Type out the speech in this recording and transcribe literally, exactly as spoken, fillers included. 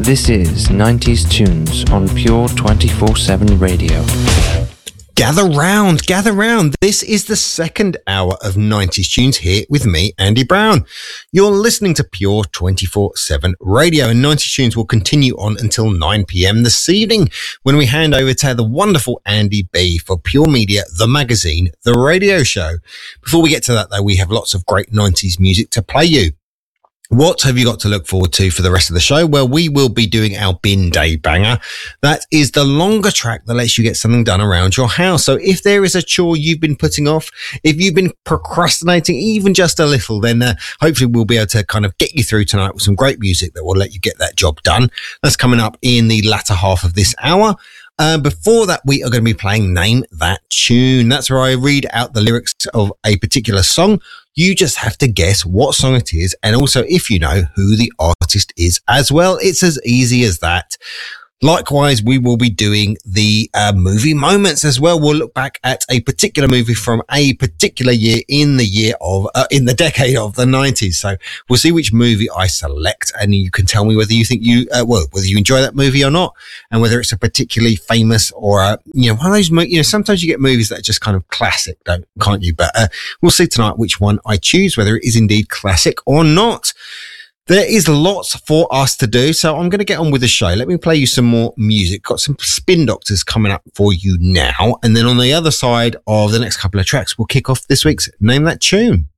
This is nineties Tunes on Pure twenty-four seven Radio. Gather round, gather round. This is the second hour of nineties Tunes here with me, Andy Brown. You're listening to Pure twenty-four seven Radio, and nineties Tunes will continue on until nine p.m. this evening when we hand over to the wonderful Andy B for Pure Media, the magazine, the radio show. Before we get to that, though, we have lots of great nineties music to play you. What have you got to look forward to for the rest of the show? Well, we will be doing our bin day banger. That is the longer track that lets you get something done around your house. So if there is a chore you've been putting off, if you've been procrastinating even just a little, then uh, hopefully we'll be able to kind of get you through tonight with some great music that will let you get that job done. That's coming up in the latter half of this hour. Uh, before that, we are going to be playing Name That Tune. That's where I read out the lyrics of a particular song. You just have to guess what song it is, and also if you know who the artist is as well. It's as easy as that. Likewise, we will be doing the uh, movie moments as well. We'll look back at a particular movie from a particular year in the year of, uh, in the decade of the nineties. So we'll see which movie I select, and you can tell me whether you think you, uh, well, whether you enjoy that movie or not, and whether it's a particularly famous or, uh, you know, one of those, mo- you know, sometimes you get movies that are just kind of classic, don't, can't you? But, uh, we'll see tonight which one I choose, whether it is indeed classic or not. There is lots for us to do, so I'm going to get on with the show. Let me play you some more music. Got some Spin Doctors coming up for you now. And then on the other side of the next couple of tracks, we'll kick off this week's Name That Tune.